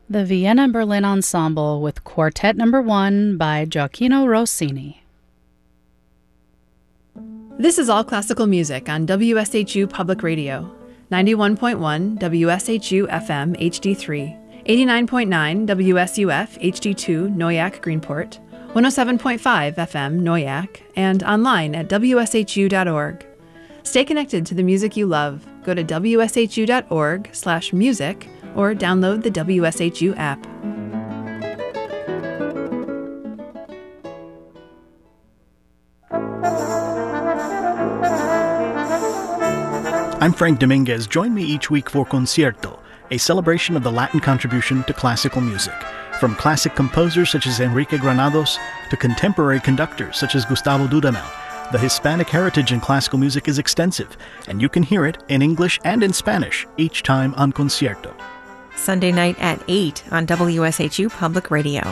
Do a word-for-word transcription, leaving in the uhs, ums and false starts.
The Vienna Berlin Ensemble with Quartet Number One by Gioacchino Rossini. This is All Classical Music on W S H U Public Radio, ninety-one point one W S H U F M H D three, eighty-nine point nine W S U F H D two Noyak Greenport, one oh seven point five F M Noyak, and online at W S H U dot org. Stay connected to the music you love. Go to W S H U dot org slash music or download the W S H U app. I'm Frank Dominguez. Join me each week for Concierto, a celebration of the Latin contribution to classical music. From classic composers such as Enrique Granados to contemporary conductors such as Gustavo Dudamel, the Hispanic heritage in classical music is extensive, and you can hear it in English and in Spanish each time on Concierto. Sunday night at eight on W S H U Public Radio.